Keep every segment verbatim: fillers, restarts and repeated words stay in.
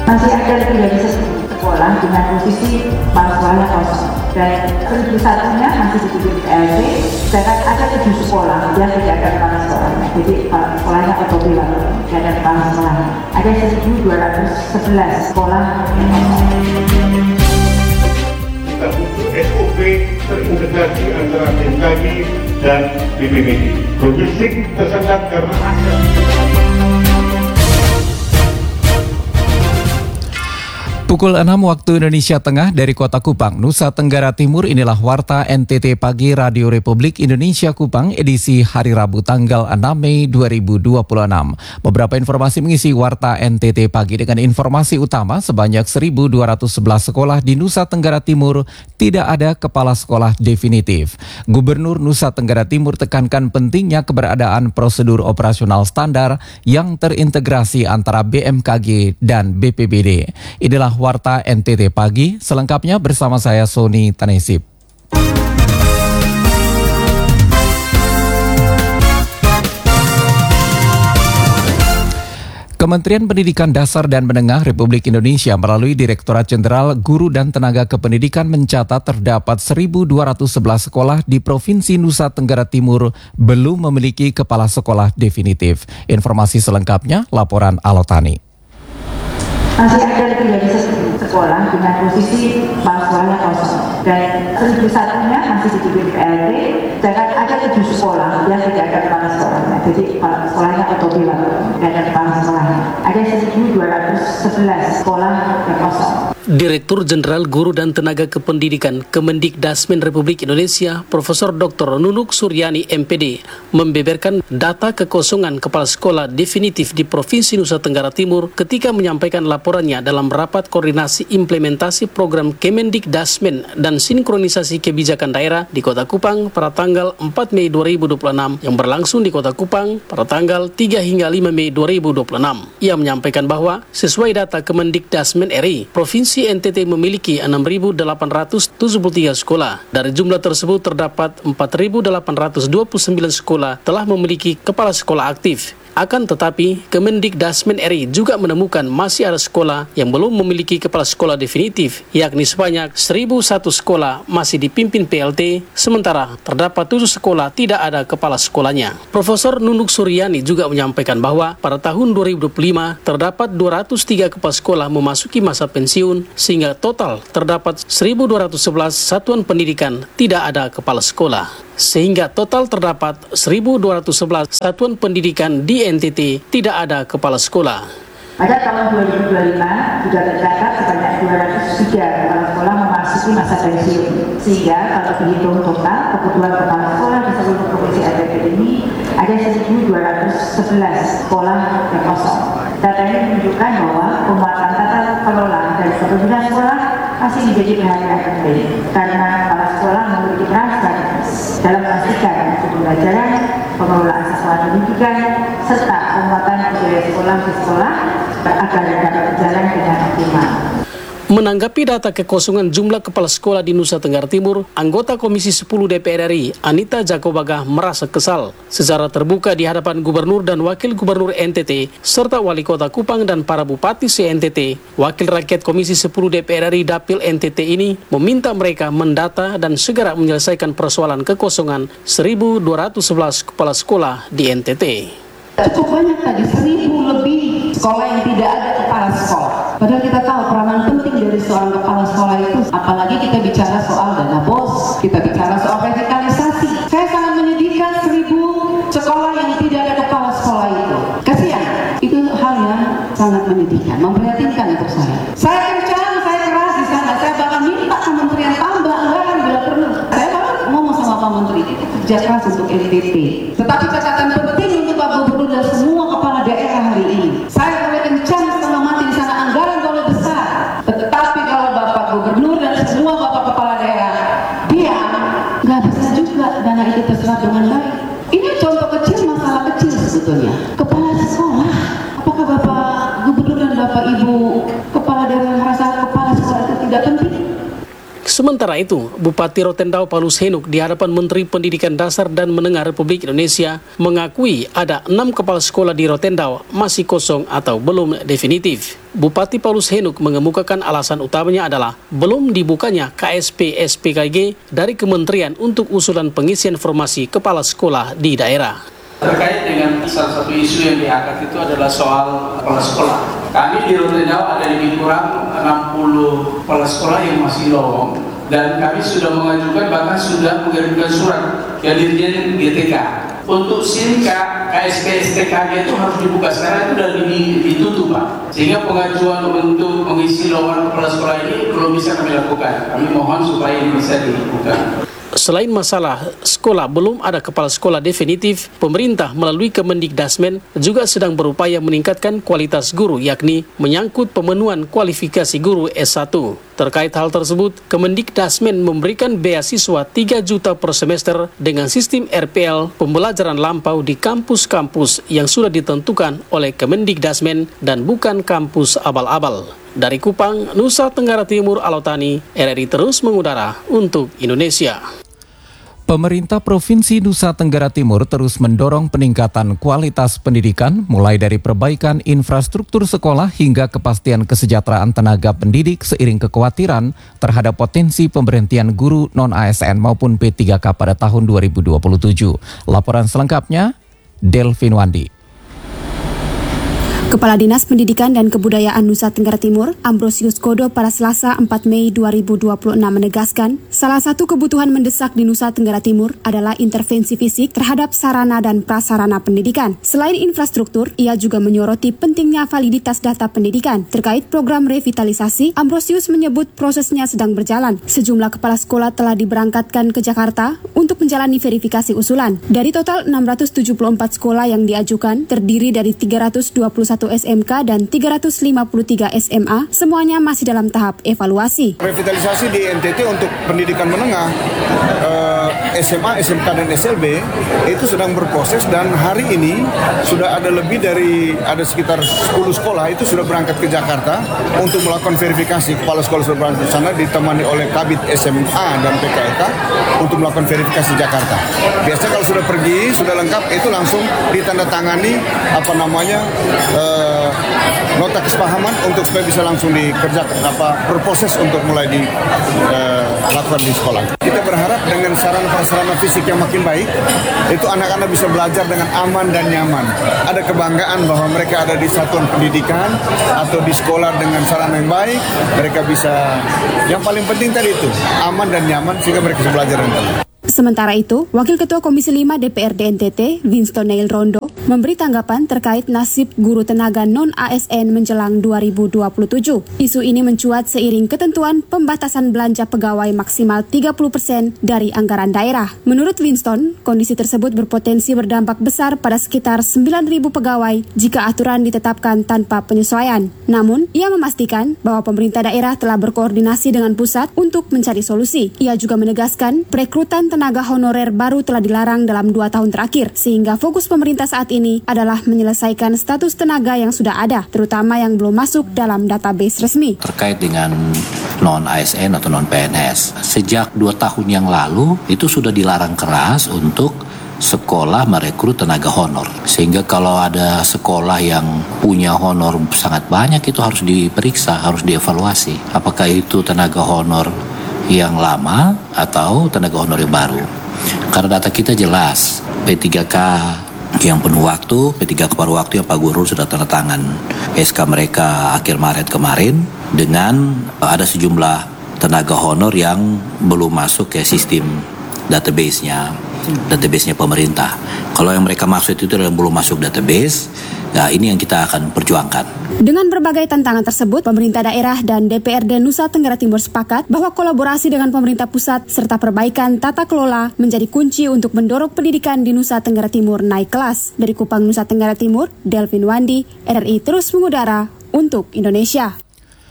Masih ada lebih dari seribu sekolah dengan posisi kepala sekolahnya kosong, dan seribu satunya masih dipimpin P L T, sedangkan ada tujuh sekolah yang tidak ada kepala sekolahnya, jadi sekolahnya otopilot, tidak ada kepala sekolahnya. Ada seribu dua ratus sebelas sekolah yang kosong. Kita butuh S O P terintegrasi antara B M K G dan B P B D. Logistik tersendat karena ada. Pukul enam waktu Indonesia Tengah dari Kota Kupang, Nusa Tenggara Timur, inilah Warta N T T Pagi Radio Republik Indonesia Kupang edisi hari Rabu tanggal enam Mei dua ribu dua puluh enam. Beberapa informasi mengisi Warta N T T Pagi dengan informasi utama sebanyak seribu dua ratus sebelas sekolah di Nusa Tenggara Timur tidak ada kepala sekolah definitif. Gubernur Nusa Tenggara Timur tekankan pentingnya keberadaan prosedur operasional standar yang terintegrasi antara B M K G dan B P B D. Inilah Warta N T T Pagi, selengkapnya bersama saya Sony Tanesip. Kementerian Pendidikan Dasar dan Menengah Republik Indonesia melalui Direktorat Jenderal Guru dan Tenaga Kependidikan mencatat terdapat seribu dua ratus sebelas sekolah di Provinsi Nusa Tenggara Timur belum memiliki kepala sekolah definitif. Informasi selengkapnya, laporan Alotani. Masih ada lebih dari seribu sekolah dengan posisi kepala sekolahnya kosong, dan seribu satunya masih dipimpin P L T, sedangkan ada tujuh sekolah yang tidak ada kepala sekolahnya, jadi sekolahnya otopilot, tidak ada kepala sekolahnya. Ada seribu dua ratus sebelas sekolah yang kosong. Direktur Jenderal Guru dan Tenaga Kependidikan Kemendikdasmen Republik Indonesia, Profesor Doktor Nunuk Suryani M P D, membeberkan data kekosongan kepala sekolah definitif di Provinsi Nusa Tenggara Timur ketika menyampaikan laporannya dalam rapat koordinasi implementasi program Kemendikdasmen dan sinkronisasi kebijakan daerah di Kota Kupang pada tanggal empat Mei dua ribu dua puluh enam yang berlangsung di Kota Kupang pada tanggal tiga hingga lima Mei dua ribu dua puluh enam. Ia menyampaikan bahwa sesuai data Kemendikdasmen R I, Provinsi N T T memiliki enam ribu delapan ratus tujuh puluh tiga sekolah. Dari jumlah tersebut terdapat empat ribu delapan ratus dua puluh sembilan sekolah telah memiliki kepala sekolah aktif. Akan tetapi, Kemendikdasmen R I juga menemukan masih ada sekolah yang belum memiliki kepala sekolah definitif, yakni sebanyak seribu satu sekolah masih dipimpin P L T, sementara terdapat tujuh sekolah tidak ada kepala sekolahnya. Profesor Nunuk Suryani juga menyampaikan bahwa pada tahun dua ribu dua puluh lima terdapat dua ratus tiga kepala sekolah memasuki masa pensiun, sehingga total terdapat seribu dua ratus sebelas satuan pendidikan tidak ada kepala sekolah. Sehingga total terdapat seribu dua ratus sebelas satuan pendidikan di N T T tidak ada kepala sekolah. Pada tahun dua ribu dua puluh lima sudah tercatat sebanyak dua ratus tiga kepala sekolah memasuki masa pensiun, sehingga kalau dihitung total kebutuhan kepala sekolah di seluruh provinsi N T T ini ada seribu dua ratus sebelas sekolah yang kosong. Data ini menunjukkan bahwa penguatan tata kelola dan kepemimpinan sekolah masih menjadi perhatian penting, karena kepala sekolah memiliki peran strategis dalam memastikan pembelajaran, pengelolaan sekolah pendidikan, serta penguatan budaya sekolah di sekolah agar dapat berjalan dengan optimal. Menanggapi data kekosongan jumlah kepala sekolah di Nusa Tenggara Timur, anggota Komisi sepuluh D P R R I, Anita Jakobagah, merasa kesal secara terbuka di hadapan Gubernur dan Wakil Gubernur N T T, serta Wali Kota Kupang dan para Bupati se-N T T. Wakil Rakyat Komisi sepuluh D P R R I Dapil N T T ini meminta mereka mendata dan segera menyelesaikan persoalan kekosongan seribu dua ratus sebelas kepala sekolah di N T T. Cukup banyak tadi, seribu lebih sekolah yang tidak ada kepala sekolah. Padahal kita tahu peranan penting dari seorang kepala sekolah itu, apalagi kita bicara soal dana bos, kita bicara soal revitalisasi. Saya sangat menyedihkan seribu sekolah yang tidak ada kepala sekolah itu. Kasihan, itu hal yang sangat menyedihkan, memprihatinkan untuk saya. Saya kencang, saya keras di sana, saya bahkan minta kementerian tambah anggaran bila perlu. Saya bahkan ngomong sama Pak Menteri, itu kerja keras untuk N T T. Tetapi catatan penting untuk Pak Gubernur dan semua kepala daerah hari ini. Saya boleh kencang setengah mati di sana, anggaran boleh besar. Tetapi kalau Bapak Gubernur dan semua Bapak kepala daerah diam, nggak bisa juga dana itu terserap dengan baik. Ini contoh kecil, masalah kecil sebetulnya. Kepala sekolah, apakah Bapak Gubernur dan Bapak Ibu kepala daerah merasa kepala sekolah itu tidak penting? Sementara itu, Bupati Rotendao Paulus Henuk di hadapan Menteri Pendidikan Dasar dan Menengah Republik Indonesia mengakui ada enam kepala sekolah di Rotendao masih kosong atau belum definitif. Bupati Paulus Henuk mengemukakan alasan utamanya adalah belum dibukanya K S P S P K G dari Kementerian untuk usulan pengisian formasi kepala sekolah di daerah. Terkait dengan salah satu isu yang diangkat itu adalah soal kepala sekolah. Kami di Rotendao ada lebih kurang enam puluh kepala sekolah yang masih lowong, dan kami sudah mengajukan, bahkan sudah mengirimkan surat ke Dirjen G T K. Untuk SIM K S P S T K G itu harus dibuka, sekarang itu sudah ditutup Pak. Sehingga pengajuan untuk mengisi lowongan kepala sekolah ini belum bisa kami lakukan. Kami mohon supaya ini bisa dibuka. Selain masalah sekolah belum ada kepala sekolah definitif, pemerintah melalui Kemendikdasmen juga sedang berupaya meningkatkan kualitas guru, yakni menyangkut pemenuhan kualifikasi guru S satu. Terkait hal tersebut, Kemendikdasmen memberikan beasiswa tiga juta per semester dengan sistem R P L pembelajaran lampau di kampus-kampus yang sudah ditentukan oleh Kemendikdasmen dan bukan kampus abal-abal. Dari Kupang, Nusa Tenggara Timur, Alotani, R R I terus mengudara untuk Indonesia. Pemerintah Provinsi Nusa Tenggara Timur terus mendorong peningkatan kualitas pendidikan, mulai dari perbaikan infrastruktur sekolah hingga kepastian kesejahteraan tenaga pendidik seiring kekhawatiran terhadap potensi pemberhentian guru non-A S N maupun P tiga K pada tahun dua ribu dua puluh tujuh. Laporan selengkapnya, Delvin Wandi. Kepala Dinas Pendidikan dan Kebudayaan Nusa Tenggara Timur, Ambrosius Kodo pada Selasa empat Mei dua ribu dua puluh enam menegaskan, salah satu kebutuhan mendesak di Nusa Tenggara Timur adalah intervensi fisik terhadap sarana dan prasarana pendidikan. Selain infrastruktur, ia juga menyoroti pentingnya validitas data pendidikan. Terkait program revitalisasi, Ambrosius menyebut prosesnya sedang berjalan. Sejumlah kepala sekolah telah diberangkatkan ke Jakarta untuk menjalani verifikasi usulan. Dari total enam ratus tujuh puluh empat sekolah yang diajukan, terdiri dari tiga ratus dua puluh satu S M K dan tiga ratus lima puluh tiga S M A, semuanya masih dalam tahap evaluasi. Revitalisasi di N T T untuk pendidikan menengah, eh, S M A, S M K dan S L B itu sedang berproses, dan hari ini sudah ada lebih dari ada sekitar sepuluh sekolah itu sudah berangkat ke Jakarta untuk melakukan verifikasi. Kepala sekolah sudah berangkat ke sana ditemani oleh Kabid S M A dan P K E K untuk melakukan verifikasi Jakarta. Biasanya kalau sudah pergi, sudah lengkap, itu langsung ditandatangani apa namanya eh, nota kesepahaman untuk supaya bisa langsung dikerjakan, apa berproses untuk mulai dilakukan uh, di sekolah. Kita berharap dengan sarana prasarana fisik yang makin baik, itu anak-anak bisa belajar dengan aman dan nyaman. Ada kebanggaan bahwa mereka ada di satuan pendidikan atau di sekolah dengan sarana yang baik. Mereka bisa, yang paling penting tadi itu aman dan nyaman sehingga mereka bisa belajar dengan tenang. Sementara itu, Wakil Ketua Komisi lima D P R D N T T, Winston Neil Rondo, memberi tanggapan terkait nasib guru tenaga non-A S N menjelang dua ribu dua puluh tujuh. Isu ini mencuat seiring ketentuan pembatasan belanja pegawai maksimal tiga puluh persen dari anggaran daerah. Menurut Winston, kondisi tersebut berpotensi berdampak besar pada sekitar sembilan ribu pegawai jika aturan ditetapkan tanpa penyesuaian. Namun, ia memastikan bahwa pemerintah daerah telah berkoordinasi dengan pusat untuk mencari solusi. Ia juga menegaskan perekrutan tenaga honorer baru telah dilarang dalam dua tahun terakhir, sehingga fokus pemerintah saat ini adalah menyelesaikan status tenaga yang sudah ada, terutama yang belum masuk dalam database resmi. Terkait dengan non-A S N atau non-P N S, sejak dua tahun yang lalu itu sudah dilarang keras untuk sekolah merekrut tenaga honor. Sehingga kalau ada sekolah yang punya honor sangat banyak, itu harus diperiksa, harus dievaluasi. Apakah itu tenaga honor yang lama atau tenaga honor yang baru. Karena data kita jelas, P tiga K yang penuh waktu, P tiga K paruh waktu yang Pak Guru sudah tanda tangan S K mereka akhir Maret kemarin, dengan ada sejumlah tenaga honor yang belum masuk ke sistem database-nya, database-nya pemerintah. Kalau yang mereka maksud itu yang belum masuk database, nah ini yang kita akan perjuangkan. Dengan berbagai tantangan tersebut, pemerintah daerah dan D P R D Nusa Tenggara Timur sepakat bahwa kolaborasi dengan pemerintah pusat serta perbaikan tata kelola menjadi kunci untuk mendorong pendidikan di Nusa Tenggara Timur naik kelas. Dari Kupang, Nusa Tenggara Timur, Delvin Wandi, R R I terus mengudara untuk Indonesia.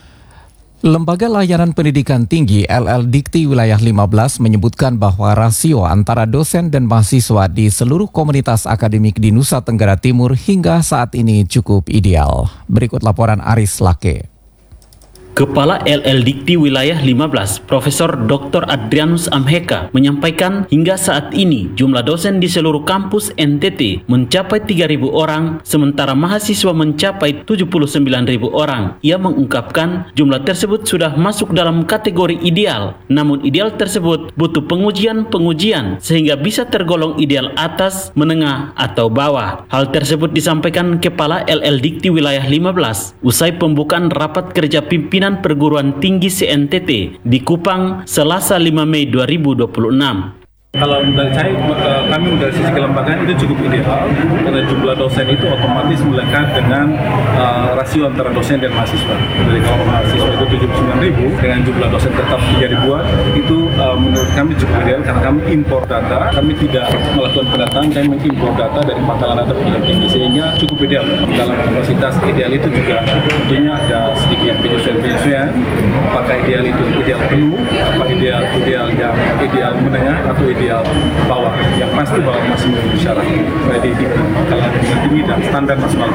Lembaga Layanan Pendidikan Tinggi L L Dikti Wilayah lima belas menyebutkan bahwa rasio antara dosen dan mahasiswa di seluruh komunitas akademik di Nusa Tenggara Timur hingga saat ini cukup ideal. Berikut laporan Aris Lake. Kepala L L Dikti Wilayah lima belas, Profesor Doktor Adrianus Amheka, menyampaikan hingga saat ini jumlah dosen di seluruh kampus N T T mencapai tiga ribu orang, sementara mahasiswa mencapai tujuh puluh sembilan ribu orang. Ia mengungkapkan jumlah tersebut sudah masuk dalam kategori ideal, namun ideal tersebut butuh pengujian-pengujian sehingga bisa tergolong ideal atas, menengah, atau bawah. Hal tersebut disampaikan Kepala L L Dikti Wilayah lima belas usai pembukaan rapat kerja pimpinan Perguruan Tinggi C N T T di Kupang Selasa lima Mei dua ribu dua puluh enam. Kalau dari saya, kami dari sisi kelembagaan itu cukup ideal karena jumlah dosen itu otomatis melekat dengan uh, rasio antara dosen dan mahasiswa. Jadi kalau mahasiswa itu tujuh puluh sembilan ribu dengan jumlah dosen tetap tiga ribuan, itu uh, menurut kami cukup ideal karena kami impor data, kami tidak melakukan pendataan, kami mengimpor data dari pangkalan data perguruan tinggi sehingga cukup ideal. Dalam kapasitas ideal itu juga tentunya ada sedikit penyesuaian-penyesuaian, apakah ideal itu ideal penuh, apa ideal ideal yang ideal menengah atau ideal bawah, yang pasti bahwa masih memenuhi syarat di kalau ada tinggi dan standar nasional.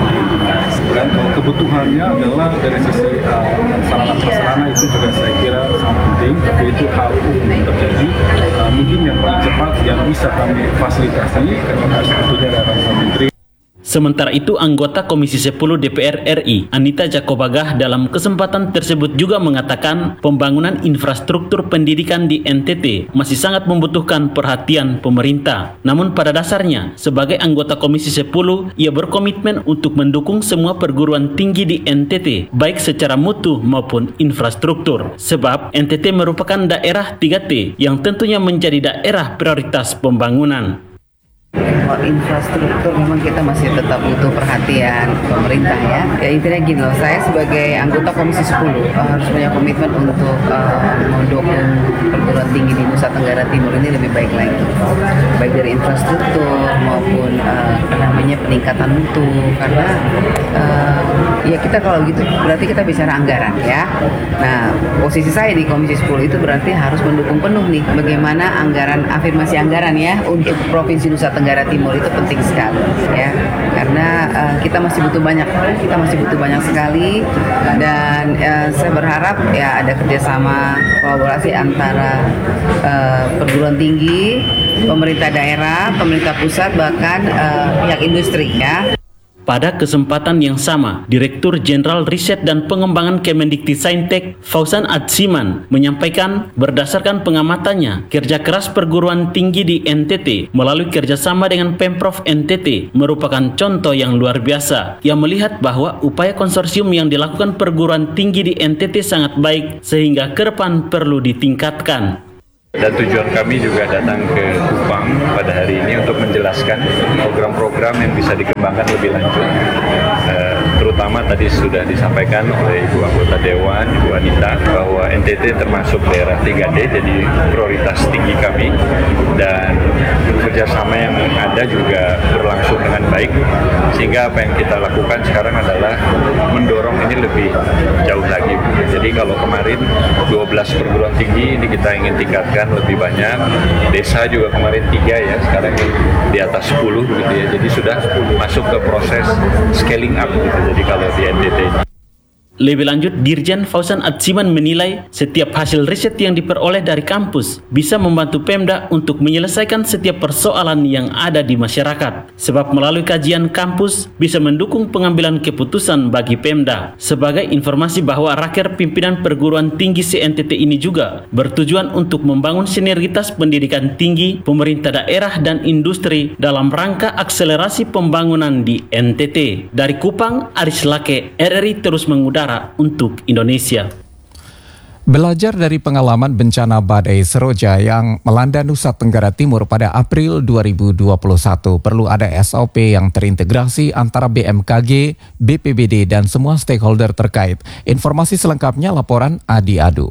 Dan kalau kebutuhannya adalah dari sisi uh, sarana prasarana itu juga saya kira sangat penting, tapi itu hal umum terjadi. Uh, mungkin yang paling cepat yang bisa kami fasilitasi karena sebetulnya ada Pak Menteri. Sementara itu, anggota Komisi sepuluh D P R R I, Anita Jakobagah, dalam kesempatan tersebut juga mengatakan pembangunan infrastruktur pendidikan di N T T masih sangat membutuhkan perhatian pemerintah. Namun pada dasarnya, sebagai anggota Komisi sepuluh, ia berkomitmen untuk mendukung semua perguruan tinggi di N T T, baik secara mutu maupun infrastruktur. Sebab N T T merupakan daerah tiga T yang tentunya menjadi daerah prioritas pembangunan. Kalau infrastruktur memang kita masih tetap butuh perhatian pemerintah ya. Ya intinya gini loh, saya sebagai anggota Komisi sepuluh uh, harus punya komitmen untuk uh, mendukung perguruan tinggi di Nusa Tenggara Timur ini lebih baik lagi. Baik dari infrastruktur maupun uh, namanya peningkatan mutu, karena uh, ya kita kalau gitu berarti kita bicara anggaran ya. Nah, posisi saya di Komisi sepuluh itu berarti harus mendukung penuh nih bagaimana anggaran, afirmasi anggaran ya untuk Provinsi Nusa Tenggara Timur itu penting sekali ya, karena uh, kita masih butuh banyak, kita masih butuh banyak sekali, dan uh, saya berharap ya ada kerjasama kolaborasi antara uh, perguruan tinggi, pemerintah daerah, pemerintah pusat, bahkan uh, pihak industri ya. Pada kesempatan yang sama, Direktur Jenderal Riset dan Pengembangan Kemendikti-Saintek, Fauzan Adziman, menyampaikan berdasarkan pengamatannya, kerja keras perguruan tinggi di N T T melalui kerjasama dengan Pemprov N T T merupakan contoh yang luar biasa. Ia melihat bahwa upaya konsorsium yang dilakukan perguruan tinggi di N T T sangat baik, sehingga ke depan perlu ditingkatkan. Dan tujuan kami juga datang ke Kupang pada hari ini untuk menjelaskan program-program yang bisa dikembangkan lebih lanjut. Uh, terutama tadi sudah disampaikan oleh Ibu Anggota Dewan, Ibu Anita, bahwa N T T termasuk daerah tiga D, jadi prioritas tinggi kami, dan kerjasama yang ada juga berlangsung dengan baik, sehingga apa yang kita lakukan sekarang adalah mendorong ini lebih jauh lagi. Jadi kalau kemarin dua belas perguruan tinggi, ini kita ingin tingkatkan lebih banyak. Desa juga kemarin tiga ya, sekarang di atas sepuluh begitu ya. Jadi sudah masuk ke proses scaling up gitu. Jadi kalau di N T T. Lebih lanjut, Dirjen Fauzan Adziman menilai setiap hasil riset yang diperoleh dari kampus bisa membantu Pemda untuk menyelesaikan setiap persoalan yang ada di masyarakat. Sebab melalui kajian kampus bisa mendukung pengambilan keputusan bagi Pemda. Sebagai informasi bahwa Raker Pimpinan Perguruan Tinggi C N T T ini juga bertujuan untuk membangun sinergitas pendidikan tinggi, pemerintah daerah dan industri dalam rangka akselerasi pembangunan di N T T. Dari Kupang, Aris Lake, R R I terus mengudara untuk Indonesia. Belajar dari pengalaman bencana badai Seroja yang melanda Nusa Tenggara Timur pada April dua ribu dua puluh satu, perlu ada S O P yang terintegrasi antara B M K G, B P B D, dan semua stakeholder terkait. Informasi selengkapnya laporan Adi Adu.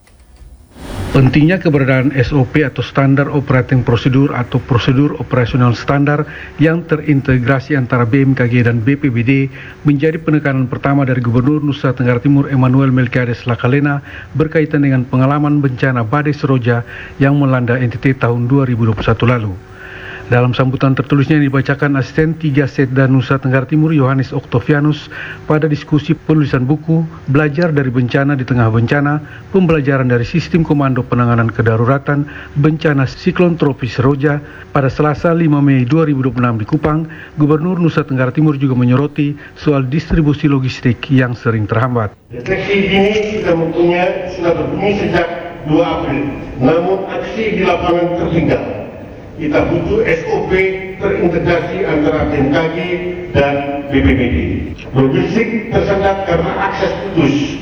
Pentingnya keberadaan S O P atau Standar Operating Procedure atau Prosedur Operasional Standar yang terintegrasi antara B M K G dan B P B D menjadi penekanan pertama dari Gubernur Nusa Tenggara Timur Emmanuel Melkiades Lakalena berkaitan dengan pengalaman bencana badai Seroja yang melanda N T T tahun dua ribu dua puluh satu lalu. Dalam sambutan tertulisnya yang dibacakan Asisten tiga Setda Nusa Tenggara Timur Yohanes Oktavianus pada diskusi penulisan buku Belajar dari Bencana di Tengah Bencana, pembelajaran dari Sistem Komando Penanganan Kedaruratan Bencana Siklon Tropis Roja pada Selasa lima Mei dua ribu dua puluh enam di Kupang, Gubernur Nusa Tenggara Timur juga menyoroti soal distribusi logistik yang sering terhambat. Deteksi dini sudah mempunyai sudah berbunyi sejak dua April, namun aksi di lapangan tertinggal. Kita butuh S O P terintegrasi antara B M K G dan B P B D. Logistik tersendat karena akses putus,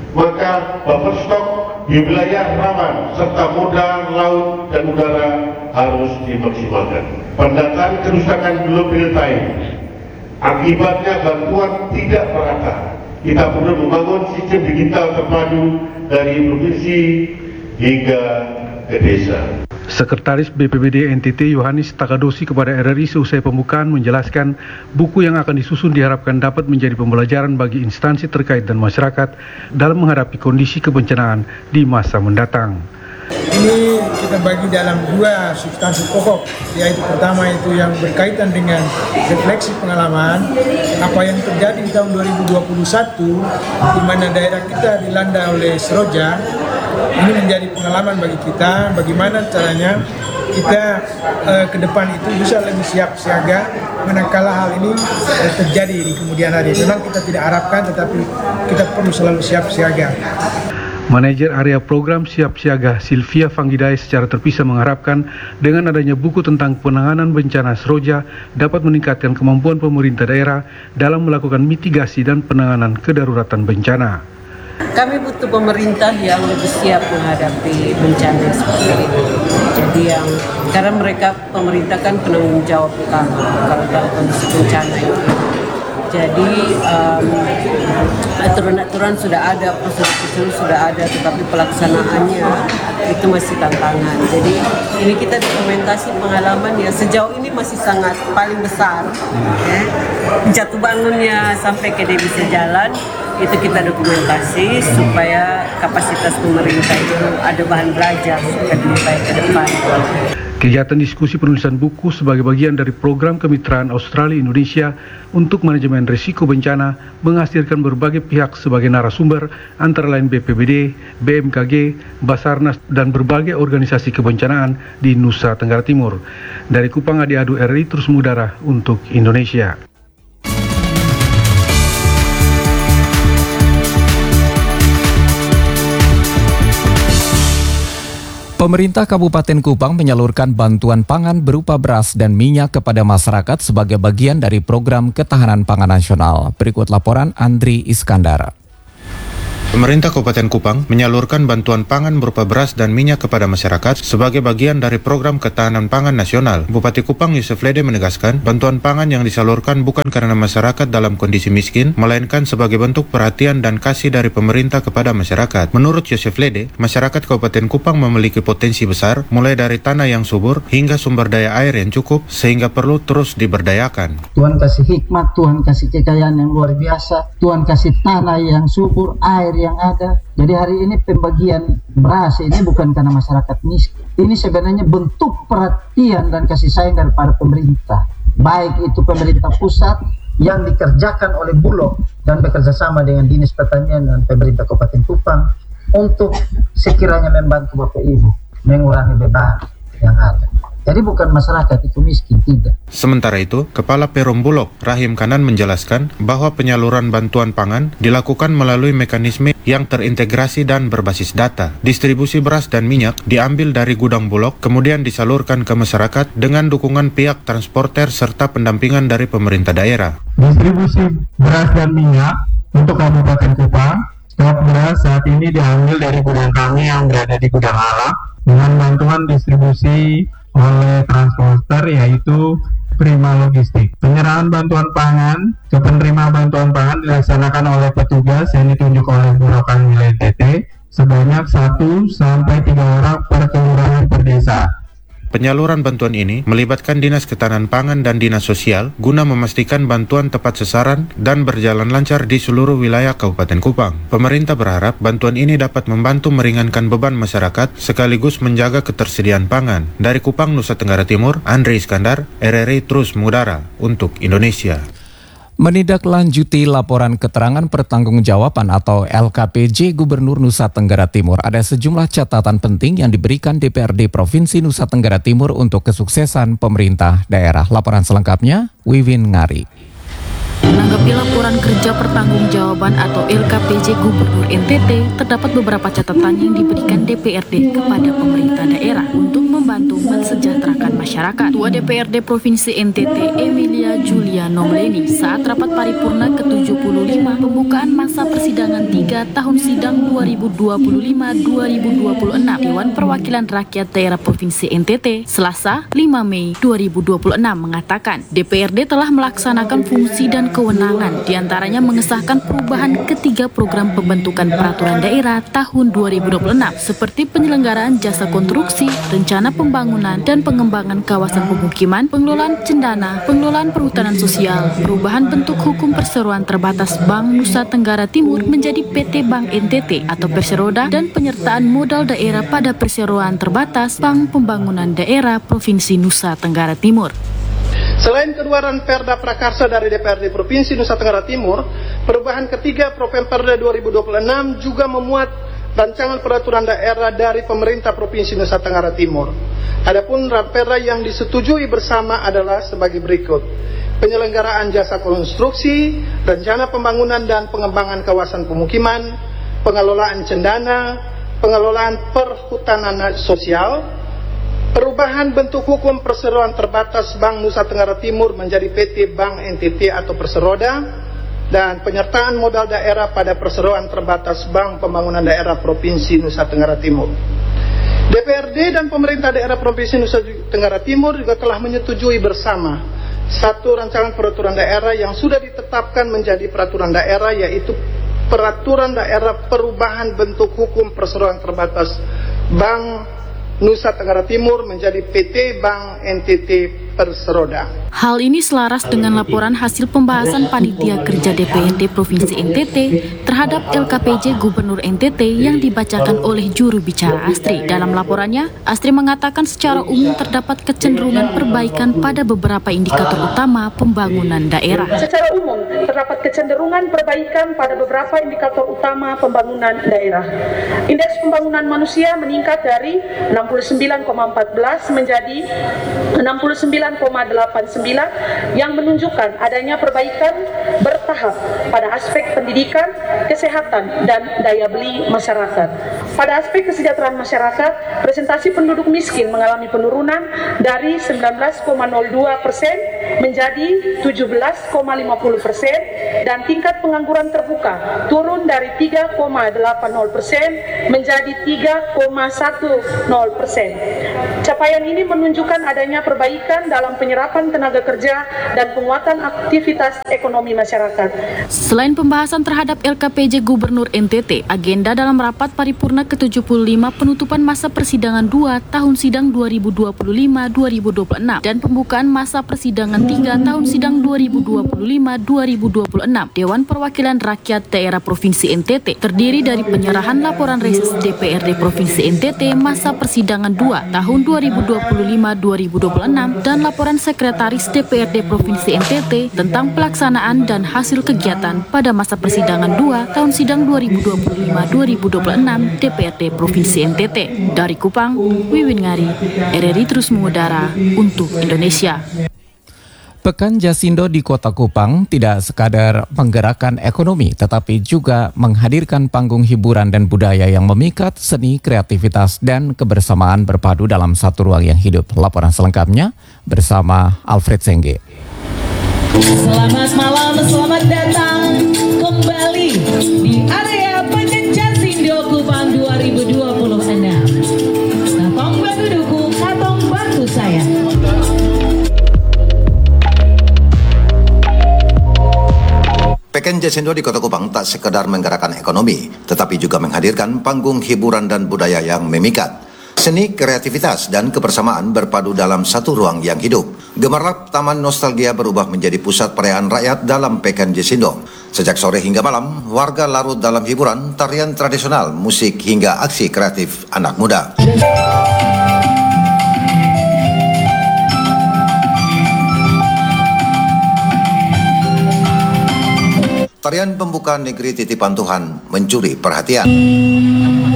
maka buffer stok di wilayah rawan serta modal laut dan udara harus dimaksimalkan. Pendataan kerusakan belum real time, akibatnya bantuan tidak merata. Kita perlu membangun sistem digital terpadu dari provinsi hingga ke desa. Sekretaris B P B D N T T Yohanes Takadosi kepada R R I seusai pembukaan menjelaskan buku yang akan disusun diharapkan dapat menjadi pembelajaran bagi instansi terkait dan masyarakat dalam menghadapi kondisi kebencanaan di masa mendatang. Ini kita bagi dalam dua substansi pokok, yaitu pertama itu yang berkaitan dengan refleksi pengalaman apa yang terjadi di tahun dua ribu dua puluh satu di mana daerah kita dilanda oleh Seroja. Ini menjadi pengalaman bagi kita bagaimana caranya kita eh, ke depan itu bisa lebih siap siaga manakala hal ini eh, terjadi di kemudian hari. Memang kita tidak harapkan, tetapi kita perlu selalu siap siaga. Manajer area program Siap Siaga Sylvia Fanggidai secara terpisah mengharapkan dengan adanya buku tentang penanganan bencana Seroja dapat meningkatkan kemampuan pemerintah daerah dalam melakukan mitigasi dan penanganan kedaruratan bencana. Kami butuh pemerintah yang lebih siap menghadapi bencana seperti ini. Jadi yang karena mereka pemerintah kan penanggung jawab utama kalau dalam kondisi bencana ini. Jadi um, aturan-aturan sudah ada, prosedur-prosedur sudah ada, tetapi pelaksanaannya itu masih tantangan. Jadi ini kita dokumentasi pengalaman ya sejauh ini masih sangat paling besar. Ya. Jatuh bangunnya sampai ke dia bisa jalan, itu kita dokumentasi supaya kapasitas pemerintah itu ada bahan belajar supaya lebih baik ke depan. Kegiatan diskusi penulisan buku sebagai bagian dari program kemitraan Australia Indonesia untuk manajemen risiko bencana menghasilkan berbagai pihak sebagai narasumber antara lain B P B D, B M K G, Basarnas dan berbagai organisasi kebencanaan di Nusa Tenggara Timur. Dari Kupang, Adi Adu R R I terus mengudara untuk Indonesia. Pemerintah Kabupaten Kupang menyalurkan bantuan pangan berupa beras dan minyak kepada masyarakat sebagai bagian dari program ketahanan pangan nasional. Berikut laporan Andri Iskandar. Pemerintah Kabupaten Kupang menyalurkan bantuan pangan berupa beras dan minyak kepada masyarakat sebagai bagian dari program ketahanan pangan nasional. Bupati Kupang Yusuf Lede menegaskan, bantuan pangan yang disalurkan bukan karena masyarakat dalam kondisi miskin, melainkan sebagai bentuk perhatian dan kasih dari pemerintah kepada masyarakat. Menurut Yusuf Lede, masyarakat Kabupaten Kupang memiliki potensi besar, mulai dari tanah yang subur hingga sumber daya air yang cukup, sehingga perlu terus diberdayakan. Tuhan kasih hikmat, Tuhan kasih kekayaan yang luar biasa, Tuhan kasih tanah yang subur, air yang ada. Jadi hari ini pembagian beras ini bukan karena masyarakat miskin. Ini sebenarnya bentuk perhatian dan kasih sayang daripada pemerintah. Baik itu pemerintah pusat yang dikerjakan oleh Bulog dan bekerjasama dengan Dinas Pertanian dan pemerintah Kabupaten Kupang untuk sekiranya membantu Bapak Ibu mengurangi beban yang ada. Jadi bukan masyarakat itu miskin, tidak. Sementara itu, Kepala Perum Bulog, Rahim Kanan menjelaskan bahwa penyaluran bantuan pangan dilakukan melalui mekanisme yang terintegrasi dan berbasis data. Distribusi beras dan minyak diambil dari gudang Bulog, kemudian disalurkan ke masyarakat dengan dukungan pihak transporter serta pendampingan dari pemerintah daerah. Distribusi beras dan minyak untuk Kabupaten Kupang, stok beras saat ini diambil dari gudang kami yang berada di Gudang Alam dengan bantuan distribusi oleh transporter yaitu Prima Logistik. Penyerahan bantuan pangan ke penerima bantuan pangan dilaksanakan oleh petugas yang ditunjuk oleh Burokan Wilayah N T T sebanyak satu sampai tiga orang per kelurahan per desa. Penyaluran bantuan ini melibatkan Dinas Ketahanan Pangan dan Dinas Sosial guna memastikan bantuan tepat sasaran dan berjalan lancar di seluruh wilayah Kabupaten Kupang. Pemerintah berharap bantuan ini dapat membantu meringankan beban masyarakat sekaligus menjaga ketersediaan pangan. Dari Kupang, Nusa Tenggara Timur, Andre Iskandar, R R I terus mengudara untuk Indonesia. Menindaklanjuti laporan keterangan pertanggungjawaban atau L K P J Gubernur Nusa Tenggara Timur, ada sejumlah catatan penting yang diberikan D P R D Provinsi Nusa Tenggara Timur untuk kesuksesan pemerintah daerah. Laporan selengkapnya, Wiwin Ngari. Menanggapi laporan kerja pertanggungjawaban atau L K P J Gubernur N T T, terdapat beberapa catatan yang diberikan D P R D kepada pemerintah daerah untuk membantu mensejahterakan masyarakat. Ketua D P R D Provinsi N T T, Emilia Julia Nomleni, saat rapat paripurna ke tujuh puluh lima pembukaan masa persidangan tiga tahun sidang dua ribu dua puluh lima dua ribu dua puluh enam Dewan Perwakilan Rakyat Daerah Provinsi N T T, Selasa lima Mei dua ribu dua puluh enam mengatakan D P R D telah melaksanakan fungsi dan kewenangan, diantaranya mengesahkan perubahan ketiga program pembentukan peraturan daerah tahun dua ribu dua puluh enam seperti penyelenggaraan jasa konstruksi, rencana pembangunan dan pengembangan kawasan pemukiman, pengelolaan cendana, pengelolaan perhutanan sosial, perubahan bentuk hukum perseroan terbatas Bank Nusa Tenggara Timur menjadi P T Bank N T T atau Perseroda, dan penyertaan modal daerah pada perseroan terbatas Bank Pembangunan Daerah Provinsi Nusa Tenggara Timur. Selain keluaran Perda Prakarsa dari D P R D Provinsi Nusa Tenggara Timur, perubahan ketiga Propemperda dua ribu dua puluh enam juga memuat rancangan peraturan daerah dari pemerintah Provinsi Nusa Tenggara Timur. Adapun Perda yang disetujui bersama adalah sebagai berikut: penyelenggaraan jasa konstruksi, rencana pembangunan dan pengembangan kawasan pemukiman, pengelolaan cendana, pengelolaan perhutanan sosial, perubahan bentuk hukum perseroan terbatas Bank Nusa Tenggara Timur menjadi P T Bank N T T atau Perseroda, dan penyertaan modal daerah pada perseroan terbatas Bank Pembangunan Daerah Provinsi Nusa Tenggara Timur. D P R D dan pemerintah daerah Provinsi Nusa Tenggara Timur juga telah menyetujui bersama satu rancangan peraturan daerah yang sudah ditetapkan menjadi peraturan daerah, yaitu Peraturan Daerah Perubahan Bentuk Hukum Perseroan Terbatas Bank Nusa Tenggara Timur menjadi P T Bank N T T Perseroda. Hal ini selaras dengan laporan hasil pembahasan panitia kerja D P R D Provinsi N T T terhadap L K P J Gubernur N T T yang dibacakan oleh juru bicara Astri. Dalam laporannya, Astri mengatakan secara umum terdapat kecenderungan perbaikan pada beberapa indikator utama pembangunan daerah. Secara umum terdapat kecenderungan perbaikan pada beberapa indikator utama pembangunan daerah. Indeks pembangunan manusia meningkat dari enam puluh sembilan koma empat belas menjadi enam puluh sembilan koma delapan sembilan yang menunjukkan adanya perbaikan bertahap pada aspek pendidikan, kesehatan, dan daya beli masyarakat. Pada aspek kesejahteraan masyarakat, presentasi penduduk miskin mengalami penurunan dari sembilan belas koma nol dua persen menjadi tujuh belas koma lima puluh persen, dan tingkat pengangguran terbuka turun dari tiga koma delapan nol persen menjadi tiga koma satu nol persen. Capaian ini menunjukkan adanya perbaikan dalam penyerapan tenaga kerja dan penguatan aktivitas ekonomi masyarakat. Selain pembahasan terhadap L K P J Gubernur N T T, agenda dalam rapat paripurna ke tujuh puluh lima penutupan masa persidangan dua tahun sidang dua ribu dua puluh lima dua ribu dua puluh enam dan pembukaan masa persidangan tiga tahun sidang dua ribu dua puluh lima dua ribu dua puluh enam Dewan Perwakilan Rakyat Daerah Provinsi N T T terdiri dari penyerahan laporan reses D P R D Provinsi N T T masa persidangan dua tahun dua ribu dua puluh lima dua ribu dua puluh enam dan laporan Sekretaris D P R D Provinsi N T T tentang pelaksanaan dan hasil kegiatan pada masa persidangan dua tahun sidang dua ribu dua puluh lima dua ribu dua puluh enam D P R D Provinsi N T T. Dari Kupang, Wiwin Ngari, R R I terus mengudara untuk Indonesia. Pekan Jasindo di Kota Kupang tidak sekadar menggerakkan ekonomi, tetapi juga menghadirkan panggung hiburan dan budaya yang memikat seni, kreativitas, dan kebersamaan berpadu dalam satu ruang yang hidup. Laporan selengkapnya bersama Alfred Sengge. Selamat malam, selamat datang kembali di area Pekan Jasindo Kupang dua ribu dua puluh enam. Katong bantu dukung, katong bantu saya. Pekan Jasindo di Kota Kupang tak sekedar menggerakkan ekonomi, tetapi juga menghadirkan panggung hiburan dan budaya yang memikat. Seni, kreativitas, dan kebersamaan berpadu dalam satu ruang yang hidup. Gemerlap Taman Nostalgia berubah menjadi pusat perayaan rakyat dalam Pekan Jesindo. Sejak sore hingga malam, warga larut dalam hiburan, tarian tradisional, musik, hingga aksi kreatif anak muda. Tarian pembukaan negeri titipan Tuhan mencuri perhatian.